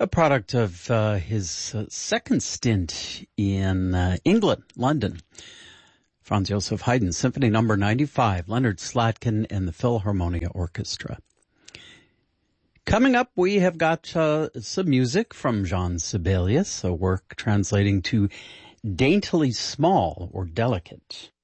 a product of his second stint in England, London. Franz Joseph Haydn, Symphony Number 95, Leonard Slatkin and the Philharmonia Orchestra. Coming up, we have got some music from Jean Sibelius, a work translating to daintily small or delicate.